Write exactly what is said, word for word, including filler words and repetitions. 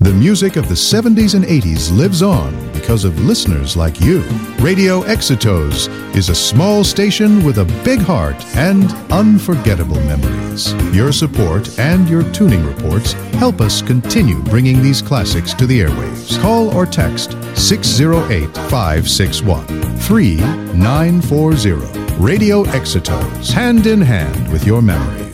The music of the seventies and eighties lives on because of listeners like you. Radio Exitos is a small station with a big heart and unforgettable memories. Your support and your tuning reports help us continue bringing these classics to the airwaves. Call or text six zero eight, five six one, three nine four zero. Radio Exitos, hand in hand with your memories.